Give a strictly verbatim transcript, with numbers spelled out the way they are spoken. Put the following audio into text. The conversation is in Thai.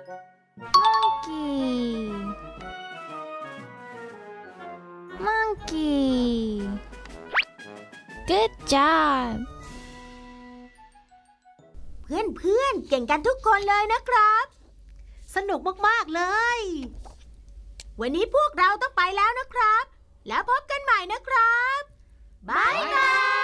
monkey monkey good job เพื่อนๆเก่งกันทุกคนเลยนะครับสนุกมากๆเลยวันนี้พวกเราต้องไปแล้วนะครับแล้วพบกันใหม่นะครับบ๊ายบาย